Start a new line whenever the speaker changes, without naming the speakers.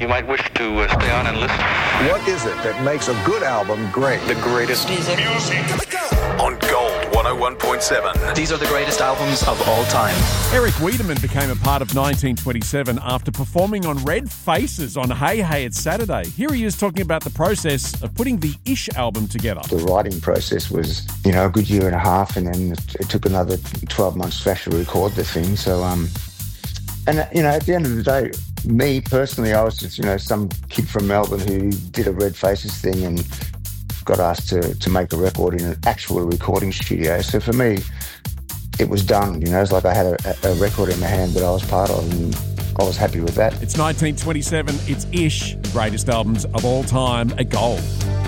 You might wish to stay on and listen.
What is it that makes a good album great?
The greatest
music.
On Gold 101.7.
These are the greatest albums of all time.
Eric Wiedemann became a part of 1927 after performing on Red Faces on Hey Hey It's Saturday. Here he is talking about the process of putting the Ish album together.
The writing process was, a good year and a half, and then it took another 12 months to actually record the thing. So, at the end of the day, me personally, I was just, some kid from Melbourne who did a Red Faces thing and got asked to make a record in an actual recording studio. So for me, it was done. It's like I had a record in my hand that I was part of, and I was happy with that.
It's 1927, it's Ish, the greatest albums of all time, a gold.